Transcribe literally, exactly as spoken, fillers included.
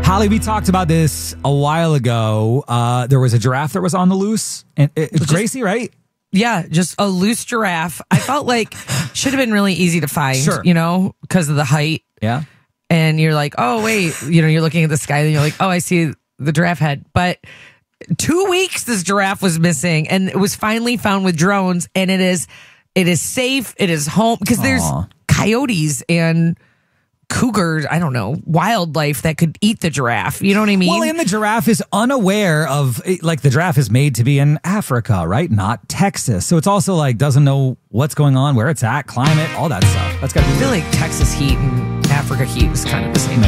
Holly, we talked about this a while ago. Uh, there was a giraffe that was on the loose. And it, it's Gracie, right? Yeah, just a loose giraffe. I felt like should have been really easy to find, Sure. you know, because of the height. Yeah. And you're like, oh, wait, you know, you're looking at the sky and you're like, oh, I see the giraffe head. But two weeks this giraffe was missing and it was finally found with drones, and it is it is safe. It is home because there's Aw. coyotes and cougars, I don't know, wildlife that could eat the giraffe. You know what I mean? Well, and the giraffe is unaware of, like, the giraffe is made to be in Africa, right? Not Texas. So it's also like doesn't know what's going on, where it's at, climate, all that stuff. That's got to be I feel like Texas heat and Africa heat is kind of the same.